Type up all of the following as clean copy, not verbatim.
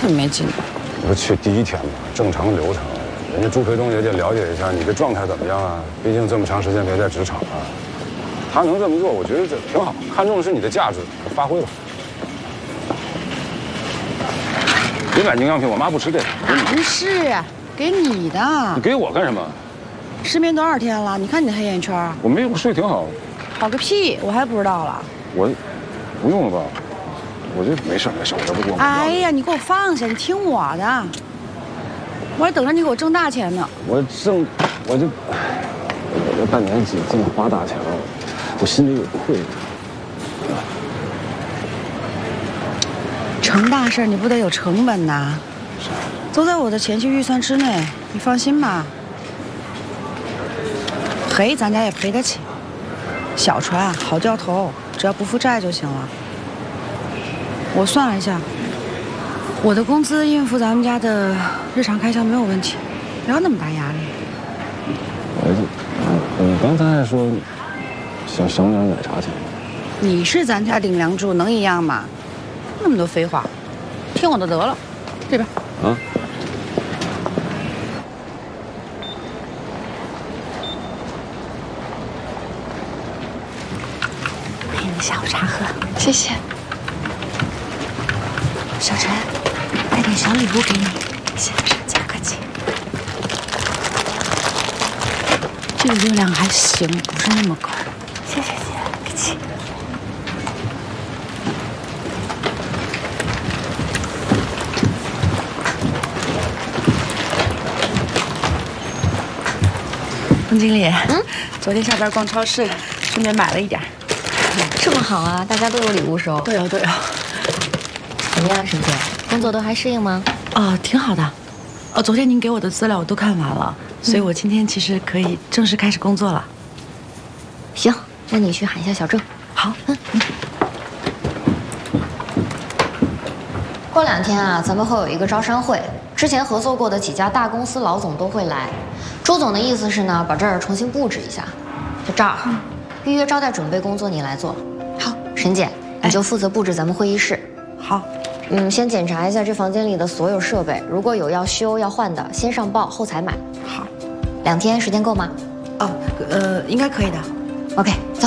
很没劲。 你不去第一天吗？正常流程，人家朱培东也得了解一下你的状态怎么样啊？毕竟这么长时间没在职场啊。他能这么做，我觉得这挺好。看重的是你的价值，发挥吧。别买营养品，我妈不吃这个。 不是，给你的。 你给我干什么？ 失眠多少天了？你看你的黑眼圈。 我没有，我睡挺好。 好个屁！我还不知道了。 我不用了吧？我这没事没事，我这不用。 哎呀，你给我放下，你听我的。我还等着你给我挣大钱呢。 我这半年几净花大钱了，我心里有愧。 成大事你不得有成本呐？都在我的前期预算之内，你放心吧。赔咱家也赔得起，小船好掉头，只要不负债就行了。我算了一下，我的工资应付咱们家的日常开销没有问题，不要那么大压力。 你刚才还说想省点奶茶钱。 你是咱家顶梁柱，能一样吗？那么多废话，听我的得了。这边。啊。 陪你下午茶喝， 谢谢。 小陈，带点小礼物给你，谢谢，不客气。 这个热量还行，不是那么高。 谢谢，客气。 冯经理，昨天下班逛超市，顺便买了一点。 这么好啊，大家都有礼物收。 都有。 怎么样，沈姐，工作都还适应吗？ 挺好的。昨天您给我的资料我都看完了，所以我今天其实可以正式开始工作了。 行，那你去喊一下小郑。 好， 过2天啊，咱们会有一个招商会，之前合作过的几家大公司老总都会来。朱总的意思是呢，把这儿重新布置一下。就这儿，预约招待准备工作你来做。 好， 沈姐，你就负责布置咱们会议室。 好。 先检查一下这房间里的所有设备，如果有要修要换的，先上报后采买。 好 ，2天时间够吗？ 应该可以的。 OK， 走。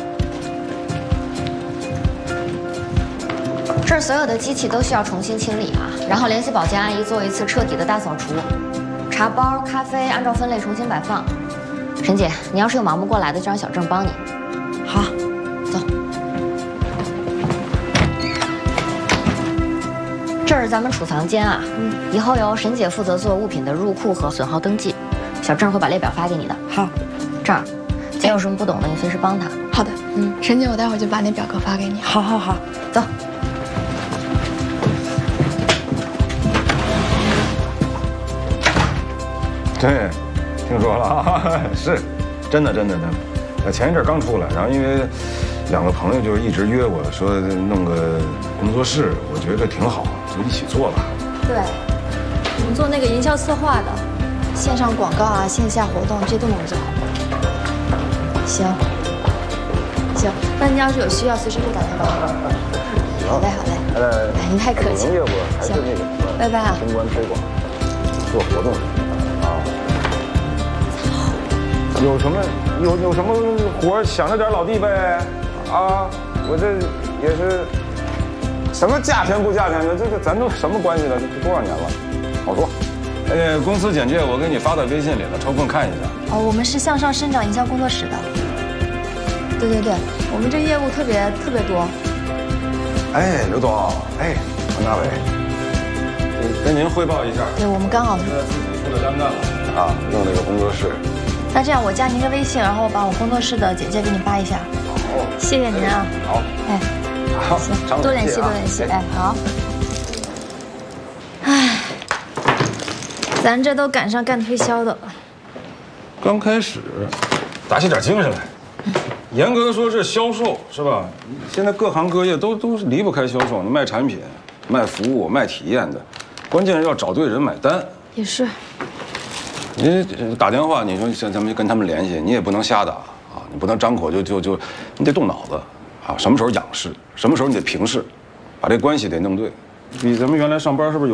这儿所有的机器都需要重新清理啊，然后联系保洁阿姨做一次彻底的大扫除。茶包、咖啡按照分类重新摆放。沈姐，你要是有忙不过来的，就让小郑帮你。 好， 走。这是咱们储藏间啊，以后由沈姐负责做物品的入库和损耗登记，小郑会把列表发给你的。 好， 这儿，姐有什么不懂的，你随时帮他。 好的，沈姐，我待会儿就把那表格发给你。 好， 走。 对，听说了啊，是，真的。前一阵刚出来，然后因为2个朋友就一直约我说弄个工作室，我觉得挺好，就一起做吧。 对，我们做那个营销策划的，线上广告啊，线下活动这都能做。行，那你要是有需要，随时给我打电话。好嘞。哎，您太客气。 业务还是那个， 拜拜啊。 公关推广，做活动啊。有什么活想着点老弟呗，啊，我这也是什么价钱不价钱的，这咱都什么关系了？这多少年了，好说。公司简介我给你发在微信里了，抽空看一下。 我们是向上生长营销工作室的。对，我们这业务特别多。 刘总，王大伟，跟您汇报一下。 对，我们刚好自己出了单干了啊，弄那个工作室。 那这样我加您个微信，然后把我工作室的简介给你发一下。 好， 谢谢您啊。 好，好， 行，多联系。好。咱这都赶上干推销的了。 刚开始，打起点精神来。严格说这销售是吧？现在各行各业都是离不开销售，你卖产品、卖服务、卖体验的，关键是要找对人买单。 也是。 你打电话，你说咱们跟他们联系，你也不能瞎打啊！你不能张口就，你得动脑子啊！什么时候仰视，什么时候你得平视，把这关系得弄对。比咱们原来上班是不是有？